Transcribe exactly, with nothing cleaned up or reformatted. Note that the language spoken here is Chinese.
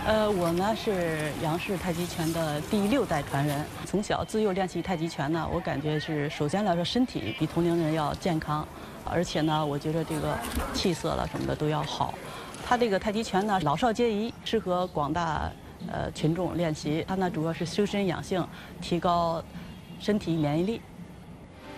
呃，我呢是杨氏太极拳的第六代传人，从小自幼练习太极拳呢，我感觉是首先来说身体比同龄人要健康，而且呢，我觉得这个气色了什么的都要好。它这个太极拳呢，老少皆宜，适合广大呃群众练习。它呢主要是修身养性，提高身体免疫力。